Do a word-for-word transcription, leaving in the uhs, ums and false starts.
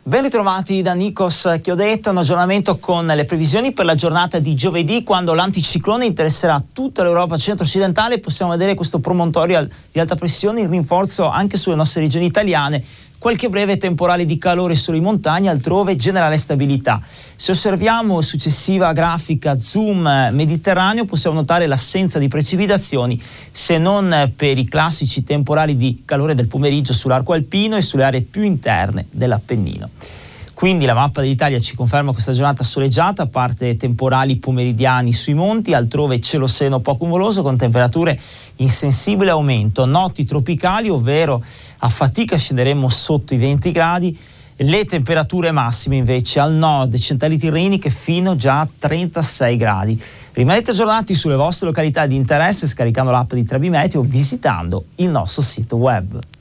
Ben ritrovati da Nikos Chiodetto, un aggiornamento con le previsioni per la giornata di giovedì, quando l'anticiclone interesserà tutta l'Europa centro-occidentale. Possiamo vedere questo promontorio di alta pressione in rinforzo anche sulle nostre regioni italiane. Qualche breve temporale di calore sulle montagne, altrove generale stabilità. Se osserviamo successiva grafica zoom mediterraneo, possiamo notare l'assenza di precipitazioni, se non per i classici temporali di calore del pomeriggio sull'arco alpino e sulle aree più interne dell'Appennino. Quindi la mappa dell'Italia ci conferma questa giornata soleggiata, a parte temporali pomeridiani sui monti, altrove cielo sereno poco nuvoloso con temperature in sensibile aumento. Notti tropicali, ovvero a fatica scenderemo sotto i venti gradi. Le temperature massime invece al nord e centrali tirreniche fino già a trentasei gradi. Rimanete aggiornati sulle vostre località di interesse scaricando l'app di Trebi Meteo o visitando il nostro sito web.